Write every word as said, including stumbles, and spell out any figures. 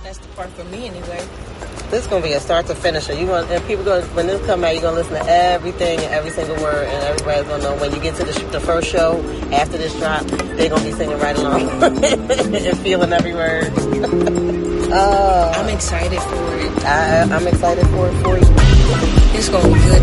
That's the part for me anyway. This is gonna be a start to finish. You gonna and people gonna when this come out, you're gonna listen to everything and every single word, and everybody's gonna know when you get to the, sh- the first show after this drop, they're gonna be singing right along and feeling every word. uh, I'm excited for it. I, I'm excited for it for you. It's gonna be good.